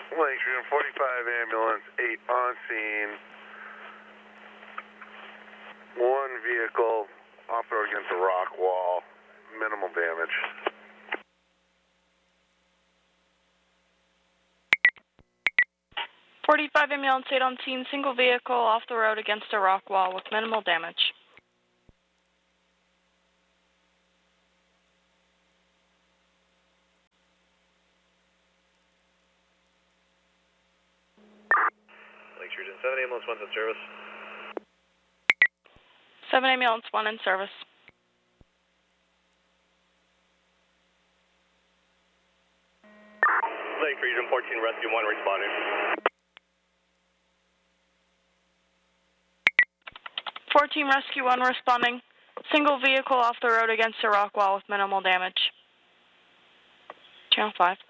Lake Region 45 ambulance, 8 on scene. One vehicle off the road against a rock wall. Minimal damage. .45 ambulance 8 on scene, single vehicle off the road against a rock wall with minimal damage. Lake Region 7 ambulance 1's in service. 7 ambulance 1 in service. Lake Region 14 rescue 1 responding. 14 rescue 1 responding. Single vehicle off the road against a rock wall with minimal damage. Channel 5.